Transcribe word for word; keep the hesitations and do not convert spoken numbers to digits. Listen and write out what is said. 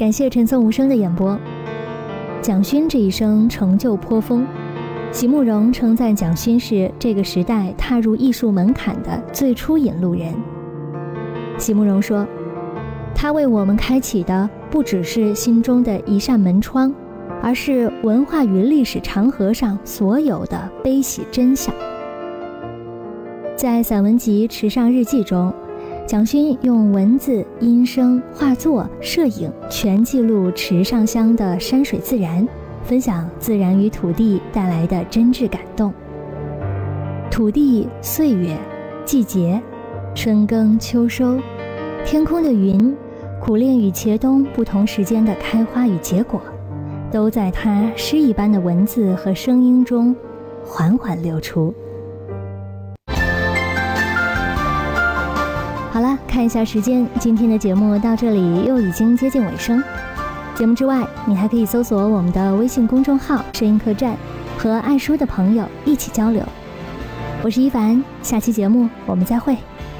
感谢陈颂无声的演播。蒋勋这一生成就颇丰，席慕容称赞蒋勋是这个时代踏入艺术门槛的最初引路人。席慕容说，他为我们开启的不只是心中的一扇门窗，而是文化与历史长河上所有的悲喜真相。在散文集《池上日记》中，蒋勋用文字、音声、画作、摄影全记录池上乡的山水自然，分享自然与土地带来的真挚感动。土地、岁月、季节、春耕秋收，天空的云，苦练与茄冬不同时间的开花与结果，都在他诗一般的文字和声音中缓缓流出。好了，看一下时间，今天的节目到这里又已经接近尾声。节目之外，你还可以搜索我们的微信公众号声音客栈，和爱书的朋友一起交流。我是一凡，下期节目我们再会。